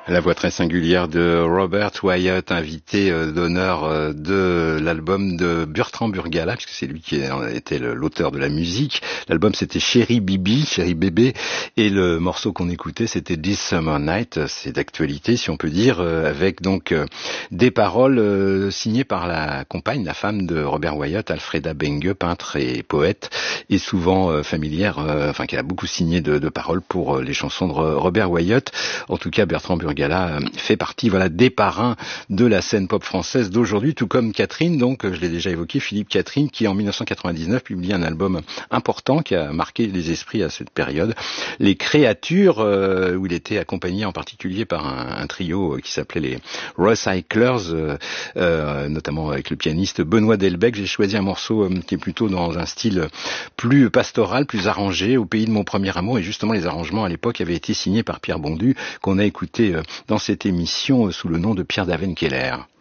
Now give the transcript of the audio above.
La voix très singulière de Robert Wyatt, invité d'honneur de l'album de Bertrand Burgala, puisque c'est lui qui était l'auteur de la musique. L'album c'était Chéri Bibi, Chéri Bébé, et le morceau qu'on écoutait c'était This Summer Night. C'est d'actualité si on peut dire, avec donc des paroles signées par la compagne, la femme de Robert Wyatt, Alfreda Benge, peintre et poète, et souvent familière, enfin qui a beaucoup signé de paroles pour les chansons de Robert Wyatt. En tout cas, Bertrand Burgala fait partie des parrains de la scène pop française d'aujourd'hui, tout comme Catherine, donc je l'ai déjà évoqué, Philippe Catherine, qui en 1999 publie un album important qui a marqué les esprits à cette période, Les Créatures, où il était accompagné en particulier par un trio qui s'appelait les Recyclers, notamment avec le pianiste Benoît Delbecq. J'ai choisi un morceau qui est plutôt dans un style plus pastoral, plus arrangé, Au pays de mon premier amour, et justement les arrangements à l'époque avaient été signés par Pierre Bondu, qu'on a écouté dans cette émission sous le nom de Pierre Daven-Keller.